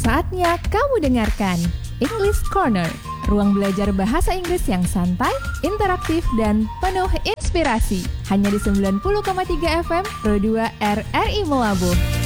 Saatnya kamu dengarkan English Corner, ruang belajar bahasa Inggris yang santai, interaktif, dan penuh inspirasi. Hanya di 90,3 FM Pro 2 RRI Melabuh.